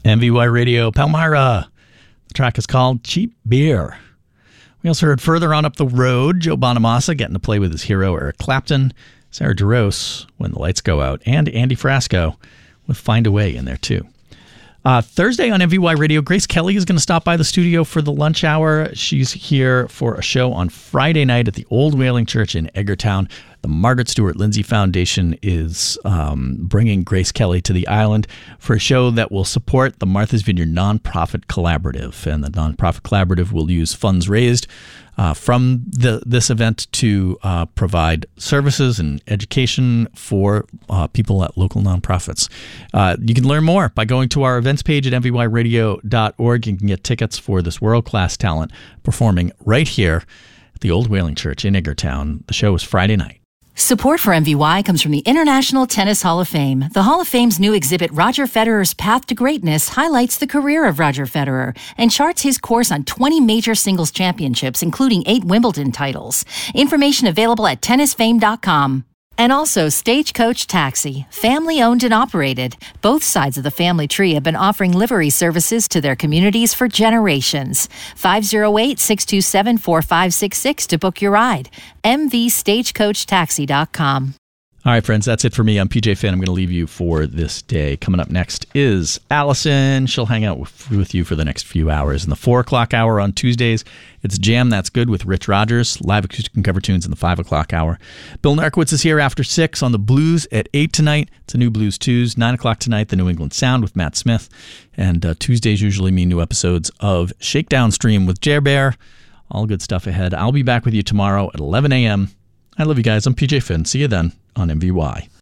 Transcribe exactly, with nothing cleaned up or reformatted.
M V Y Radio, Palmyra. The track is called Cheap Beer. We also heard Further On Up the Road, Joe Bonamassa getting to play with his hero Eric Clapton, Sarah Jarosz, When the Lights Go Out, and Andy Frasco with Find a Way in there too. Uh, Thursday on M V Y Radio, Grace Kelly is going to stop by the studio for the lunch hour. She's here for a show on Friday night at the Old Whaling Church in Edgartown. The Margaret Stewart Lindsay Foundation is um, bringing Grace Kelly to the island for a show that will support the Martha's Vineyard Nonprofit Collaborative. And the Nonprofit Collaborative will use funds raised uh, from the, this event to uh, provide services and education for uh, people at local nonprofits. Uh, you can learn more by going to our events page at m v y radio dot org. You can get tickets for this world-class talent performing right here at the Old Whaling Church in Edgartown. The show is Friday night. Support for M V Y comes from the International Tennis Hall of Fame. The Hall of Fame's new exhibit, Roger Federer's Path to Greatness, highlights the career of Roger Federer and charts his course on twenty major singles championships, including eight Wimbledon titles. Information available at tennis fame dot com. And also Stagecoach Taxi, family-owned and operated. Both sides of the family tree have been offering livery services to their communities for generations. five oh eight, six two seven, four five six six to book your ride. m v stagecoach taxi dot com. All right, friends, that's it for me. I'm P J Finn. I'm going to leave you for this day. Coming up next is Allison. She'll hang out with, with you for the next few hours. In the four o'clock hour on Tuesdays, it's Jam That's Good with Rich Rogers, live acoustic and cover tunes in the five o'clock hour. Bill Narkowitz is here after six on the Blues at eight tonight. It's a new Blues Tues. nine o'clock tonight, the New England Sound with Matt Smith. And uh, Tuesdays usually mean new episodes of Shakedown Stream with Jer Bear. All good stuff ahead. I'll be back with you tomorrow at eleven a.m. I love you guys. I'm P J Finn. See you then on M V Y.